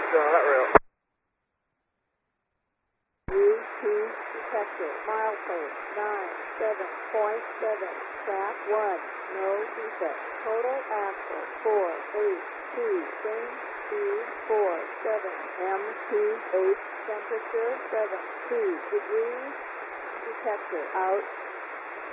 on that rail. U2 detected. Milepost 97.7. Track 1. No defect. Total axle 482. Same speed 47. M28. Temperature 72 degrees. Detector out.